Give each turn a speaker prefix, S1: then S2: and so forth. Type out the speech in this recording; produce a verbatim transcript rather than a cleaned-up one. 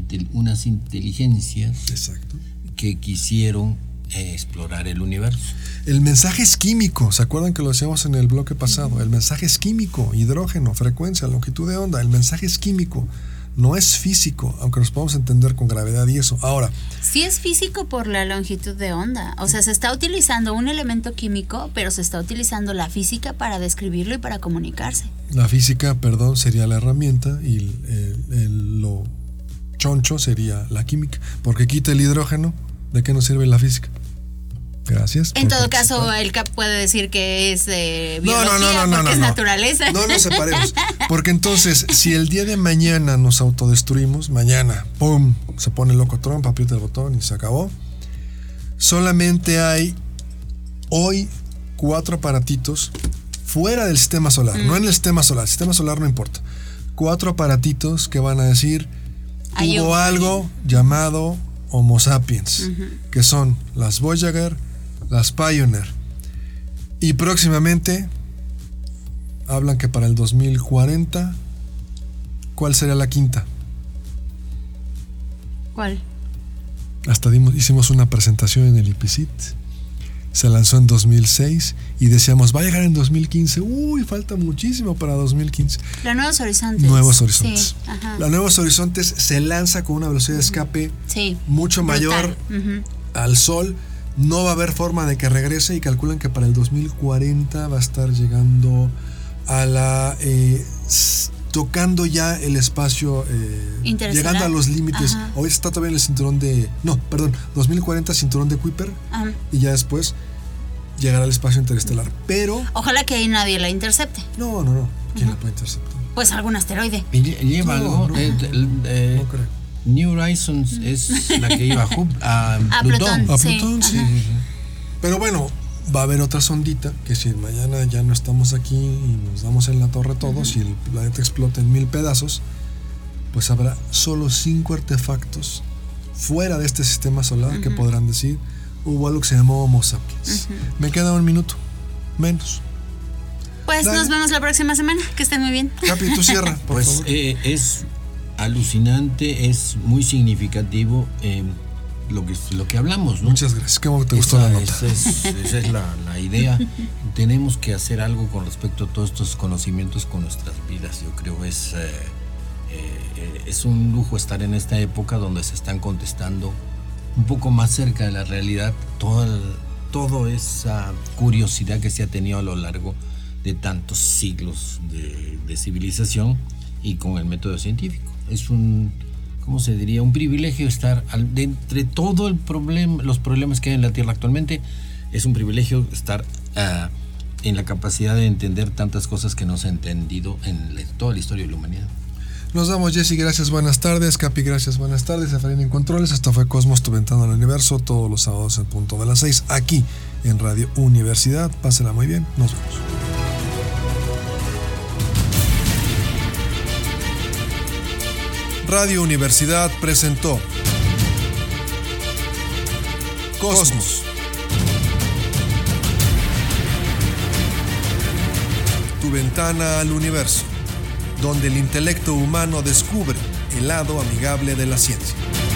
S1: unas inteligencias
S2: Exacto.
S1: que quisieron eh, explorar el universo.
S2: El mensaje es químico, ¿se acuerdan que lo decíamos en el bloque pasado? El mensaje es químico, hidrógeno, frecuencia, longitud de onda. El mensaje es químico, no es físico, aunque nos podamos entender con gravedad y eso. Ahora,
S3: sí es físico por la longitud de onda. O sea, se está utilizando un elemento químico, pero se está utilizando la física para describirlo y para comunicarse.
S2: la física, perdón, sería la herramienta y el, el, el, lo choncho sería la química. Porque quita el hidrógeno, ¿de qué nos sirve la física? Gracias.
S3: En todo caso, el C A P puede decir que es eh, biología,
S2: no, no, no, no,
S3: porque
S2: no,
S3: es
S2: no.
S3: naturaleza.
S2: No nos separemos. Porque entonces, si el día de mañana nos autodestruimos, mañana, ¡pum!, se pone loco Trump, aprieta el botón y se acabó. Solamente hay hoy cuatro aparatitos fuera del sistema solar, mm. no en el sistema solar. El sistema solar no importa. Cuatro aparatitos que van a decir, Hay hubo un... algo llamado Homo sapiens, uh-huh. que son las Voyager, las Pioneer, y próximamente hablan que para el dos mil cuarenta, ¿cuál sería la quinta?
S3: ¿Cuál?
S2: Hasta dimos, hicimos una presentación en el I P C I T, se lanzó en dos mil seis y decíamos, va a llegar en dos mil quince. Uy, falta muchísimo para dos mil quince.
S3: La Nuevos Horizontes.
S2: Nuevos Horizontes.
S3: Sí, ajá.
S2: La Nuevos Horizontes se lanza con una velocidad de escape
S3: sí,
S2: mucho mayor
S3: uh-huh.
S2: al Sol. No va a haber forma de que regrese y calculan que para el dos mil cuarenta va a estar llegando a la... Eh, tocando ya el espacio, eh, llegando a los límites.
S3: Ajá.
S2: Hoy está todavía en el cinturón de... No, perdón, dos mil cuarenta cinturón de Kuiper. Ajá. Y ya después llegará al espacio interestelar. Pero...
S3: ojalá que ahí nadie la intercepte.
S2: No, no, no. ¿Quién
S3: Ajá.
S2: la puede interceptar?
S3: Pues algún asteroide.
S1: Y lleva
S2: no,
S1: algo...
S2: No,
S1: eh, eh,
S2: no creo.
S1: New Horizons es la que iba a, Júp- a,
S3: a
S1: Plutón.
S3: Plutón.
S2: A
S3: Sí.
S2: Plutón, sí. sí, sí. Pero bueno, va a haber otra sondita que si mañana ya no estamos aquí y nos damos en la torre todos uh-huh. y el planeta explota en mil pedazos, pues habrá solo cinco artefactos fuera de este sistema solar uh-huh. que podrán decir, hubo algo que se llamó Homo sapiens. Uh-huh. Me queda un minuto, menos.
S3: Pues Dale. Nos vemos la próxima semana, que estén muy bien.
S2: Capi, tú cierra, por
S1: pues
S2: favor.
S1: Eh, es alucinante, es muy significativo eh, lo que lo que hablamos, ¿no?
S2: Muchas gracias, qué bueno que te
S1: esa,
S2: gustó la nota.
S1: Esa es, esa es la, la idea. Tenemos que hacer algo con respecto a todos estos conocimientos con nuestras vidas. Yo creo que es, eh, eh, es un lujo estar en esta época donde se están contestando un poco más cerca de la realidad toda, el, toda esa curiosidad que se ha tenido a lo largo de tantos siglos de, de civilización y con el método científico. Es un, ¿cómo se diría? Un privilegio estar al, de entre todo el problema, los problemas que hay en la Tierra actualmente. Es un privilegio estar uh, en la capacidad de entender tantas cosas que no se ha entendido en la, toda la historia de la humanidad.
S2: Nos damos, Jessy, gracias, buenas tardes. Capi, gracias, buenas tardes. Efraín en Controles. Esto fue Cosmos, tu ventana al universo, todos los sábados en punto de las seis, aquí en Radio Universidad. Pásela muy bien, nos vemos. Radio Universidad presentó Cosmos, tu ventana al universo, donde el intelecto humano descubre el lado amigable de la ciencia.